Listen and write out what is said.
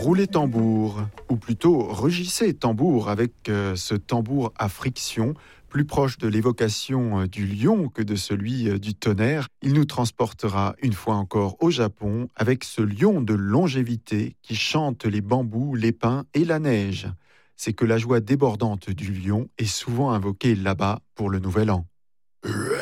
Roulez tambour, ou plutôt rugissez tambour avec ce tambour à friction, plus proche de l'évocation du lion que de celui du tonnerre. Il nous transportera une fois encore au Japon avec ce lion de longévité qui chante les bambous, les pins et la neige. C'est que la joie débordante du lion est souvent invoquée là-bas pour le nouvel an.